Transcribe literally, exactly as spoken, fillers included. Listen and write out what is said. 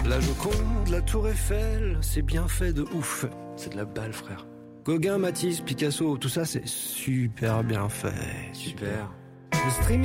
La Joconde, la Tour Eiffel, c'est bien fait de ouf. C'est de la balle, frère. Gauguin, Matisse, Picasso, tout ça, c'est super bien fait. Super. Le streaming